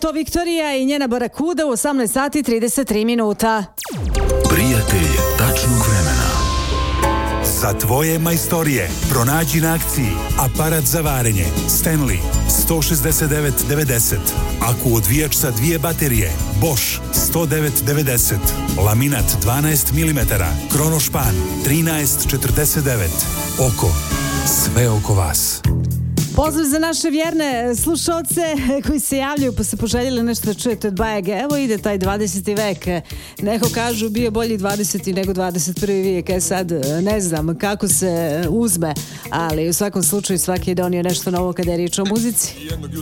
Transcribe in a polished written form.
to Viktorija i njena Barakuda u 18 sati 33 minuta. Prijatelj tačnog vremena. Za tvoje majstorije pronađi na akciji aparat za varenje Stanley 169,90, aku odvijač sa 2 baterije Bosch 109,90, laminat 12 mm, Kronošpan 13,49. Oko, sve oko vas. Pozdrav za naše vjerne slušalce koji se javljaju pa se poželjeli nešto da čujete od Bajage. Evo ide taj 20. vek. Neko kažu bio bolji 20. nego 21. vijek. Sad ne znam kako se uzme, ali u svakom slučaju svaki je donio nešto novo kada je riječ o muzici.